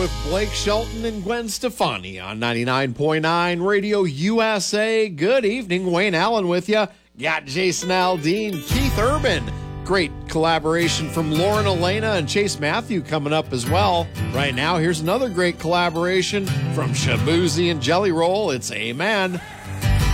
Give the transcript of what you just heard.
with Blake Shelton and Gwen Stefani on 99.9 Radio USA. Good evening. Wayne Allen with you. Got Jason Aldean, Keith Urban. Great collaboration from Lauren Elena and Chase Matthew coming up as well. Right now, here's another great collaboration from Shabuzi and Jelly Roll. It's Amen.